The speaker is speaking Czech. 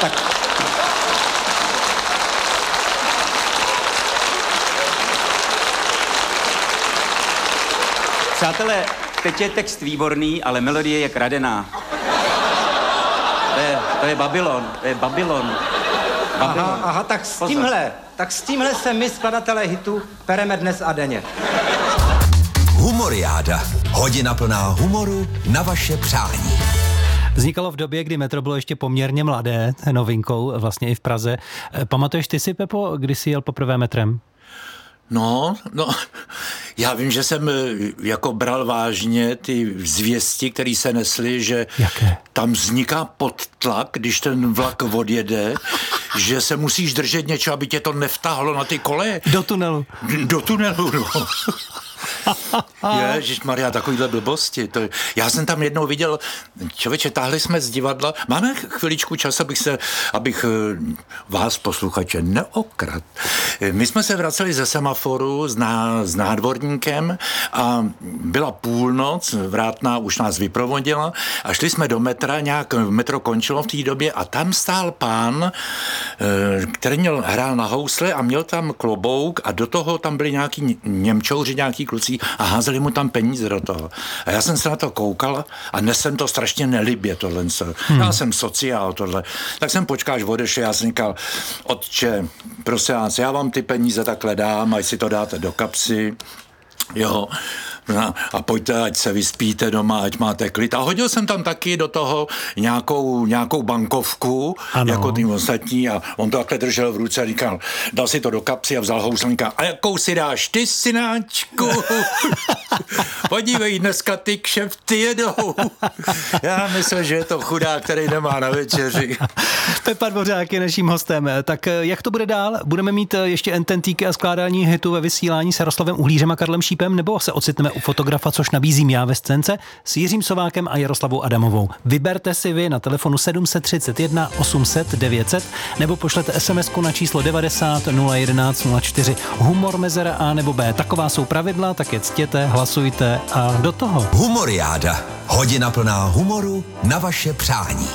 Tak. Přátelé, teď je text výborný, ale melodie je kradená. To je Babylon, Aha, tak s tímhle se my, skladatelé hitu, pereme dnes a denně. Humoriáda. Hodina plná humoru na vaše přání. Vznikalo v době, kdy metro bylo ještě poměrně mladé, novinkou vlastně i v Praze. Pamatuješ ty si, Pepo, kdy jsi jel poprvé metrem? No, já vím, že jsem jako bral vážně ty zvěsti, které se nesly, že tam vzniká podtlak, když ten vlak odjede, že se musíš držet něco, aby tě to nevtáhlo na ty koleje. Do tunelu. Do tunelu, no. Ježišmarja, takovýhle blbosti. Já jsem tam jednou viděl, člověče, táhli jsme z divadla. Máme chviličku čas, abych vás, posluchače, neokrad. My jsme se vraceli ze semaforu s nádvorníkem a byla půlnoc, vrátná už nás vyprovodila a šli jsme do metra, nějak metro končilo v té době a tam stál pán, který hrál na housle a měl tam klobouk a do toho tam byli nějaký Němčouři, nějaký kluci a házeli mu tam peníze do toho. A já jsem se na to koukal a nesem to strašně nelibě tohle. Já jsem sociál tohle. Tak jsem počkal, až odešel, já jsem říkal, otče, prosím vás, já vám ty peníze takhle dám, ať si to dáte do kapsy, jo, a pojďte, ať se vyspíte doma, ať máte klid. A hodil jsem tam taky do toho nějakou bankovku, ano, jako tým ostatní a on to takhle držel v ruce a říkal, dal si to do kapsy a vzal housl a říkal, a jakou si dáš ty, synáčku? Podívej, dneska ty kšefty jedou. Já myslím, že je to chudák, který nemá na večeři. Pepa Dvořák je naším hostem. Tak jak to bude dál? Budeme mít ještě ententíky a skládání hitu ve vysílání s Jaroslavem Uhlířem a Karlem Šípem, nebo se ocitneme u fotografa, což nabízím já ve scénce, s Jiřím Sovákem a Jaroslavou Adamovou. Vyberte si vy na telefonu 731 800 900 nebo pošlete SMS-ku na číslo 90 011 04. Humor mezera A nebo B. Taková jsou pravidla, tak je ctěte, hlasujte a do toho. Humoriáda. Hodina plná humoru na vaše přání.